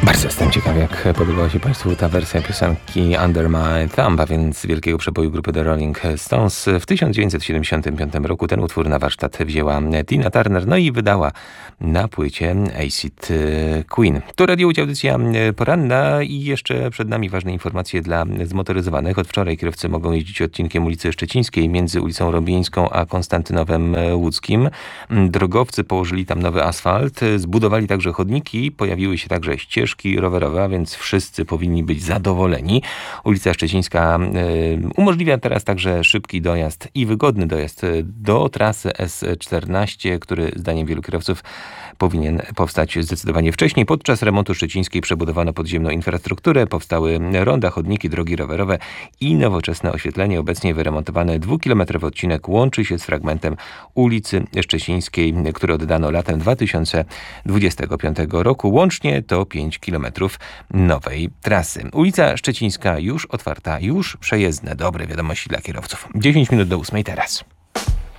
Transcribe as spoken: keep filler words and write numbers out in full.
Bardzo jestem ciekaw, jak podobała się Państwu ta wersja piosenki Under My Thumb, a więc wielkiego przeboju grupy The Rolling Stones. W tysiąc dziewięćset siedemdziesiątym piątym roku ten utwór na warsztat wzięła Tina Turner, no i wydała na płycie Acid Queen. To Radio Łódź, audycja poranna i jeszcze przed nami ważne informacje dla zmotoryzowanych. Od wczoraj kierowcy mogą jeździć odcinkiem ulicy Szczecińskiej między ulicą Robieńską a Konstantynowem Łódzkim. Drogowcy położyli tam nowy asfalt, zbudowali także chodniki, pojawiły się także ścieżki rowerowe, a więc wszyscy powinni być zadowoleni. Ulica Szczecińska y, umożliwia teraz także szybki dojazd i wygodny dojazd do trasy S czternaście, który zdaniem wielu kierowców powinien powstać zdecydowanie wcześniej. Podczas remontu Szczecińskiej przebudowano podziemną infrastrukturę, powstały ronda, chodniki, drogi rowerowe i nowoczesne oświetlenie. Obecnie wyremontowany dwukilometrowy odcinek łączy się z fragmentem ulicy Szczecińskiej, który oddano latem dwa tysiące dwudziestego piątego roku. Łącznie to pięć kilometrów nowej trasy. Ulica Szczecińska już otwarta, już przejezdne. Dobre wiadomości dla kierowców. dziesięć minut do ósmej teraz.